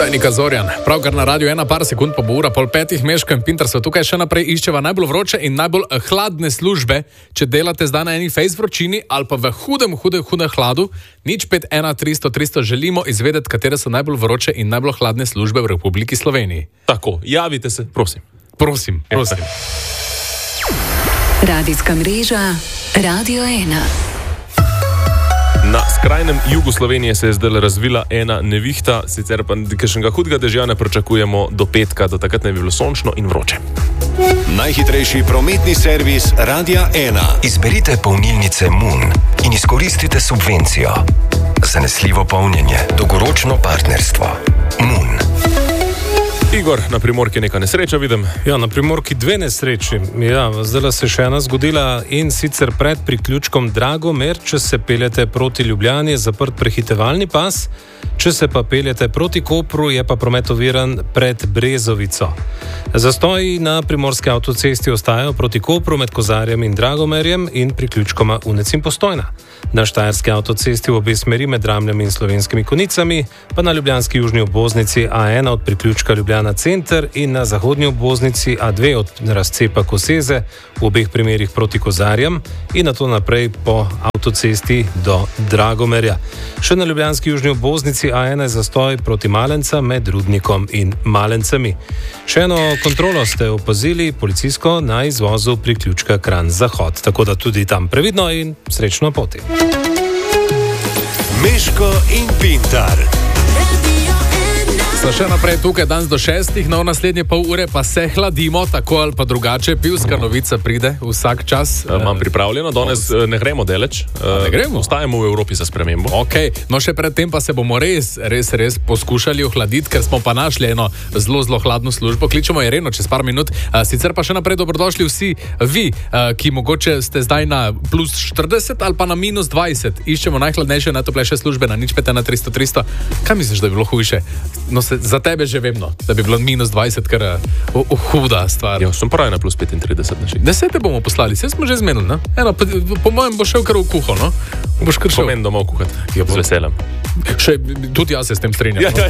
To je Nika Zorjan. Pravkar na radiju 1 par sekund po ura, pol 5 Meško in Pintar so tukaj še naprej iščeva najbolj vroče in najbolj hladne službe. Če delate zdaj na eni fejs vročini ali pa v hudem hladu, 051-300-300 želimo izvedeti, katere so najbolj vroče in najbolj hladne službe v Republiki Sloveniji. Tako, javite se, prosim. Prosim. Radijska mreža Radio 1. Na skrajnem jugu Slovenije se je zdaj razvila ena nevihta, sicer pa kakšnega hudega dežja ne pričakujemo do petka, do takrat ne bi bilo sončno in vroče. Najhitrejši prometni servis Radia 1. Izberite polnilnice Moon in izkoristite subvencijo. Zanesljivo polnjenje, dolgoročno partnerstvo. Moon. Igor, na Primorki neka nesreča, vidim. Ja, na Primorki 2 nesreči. Ja, zdaj se še ena zgodila in sicer pred priključkom Dragomer, če se peljete proti Ljubljani, je zaprt prehitevalni pas, če se pa peljete proti Kopru, je pa promet oviran pred Brezovico. Zastoji na primorski avtocesti ostajajo proti Kopru med Kozarjem in Dragomerjem in priključkoma Unec in Postojna. Na štajerski avtocesti v obe smeri med Dramljami in Slovenskimi Konicami, pa na ljubljanski južni obvoznici A1 od priključka Ljubljana center in na zahodnji obvoznici A2 od razcepa Koseze, v obeh primerih proti Kozarjem in na to naprej po avtocesti do Dragomerja. Še na ljubljanski južni obvoznici A1 je zastoj proti Malencem med Rudnikom in Malencemi. Še eno kontrolo ste opazili policijsko na izvozu priključka Kranj-Zahod, tako da tudi tam previdno in srečno poti. Meško in Pintar. Sta še naprej tukaj danes do 6, no v naslednje pol ure pa se hladimo, tako ali pa drugače. Pivska novica pride vsak čas. Imam pripravljeno, danes ne gremo deleč. Ne gremo? Ostajamo v Evropi za spremembo. Ok, no še predtem pa se bomo res poskušali ohladiti, ker smo pa našli eno zelo hladno službo. Kličemo Ireno čez par minut. Sicer pa še naprej dobrodošli vsi vi, ki mogoče ste zdaj na plus 40 ali pa na minus 20. Iščemo najhladnejše, najtoplejše službe na 051-300-300. Kaj misliš, da bi bilo hujše? No, za tebe že vem, no, da bi bilo minus 20, kar huda stvar. Ja, sem pravi na plus 35. 10 bomo poslali, vse smo že zmenili, ne? Eno, po mojem bo šel kar v kuho, no? Boš kar šel. Pomen domov kuhati, ja, z veseljem. Tudi jaz se s tem strinjam. Ja.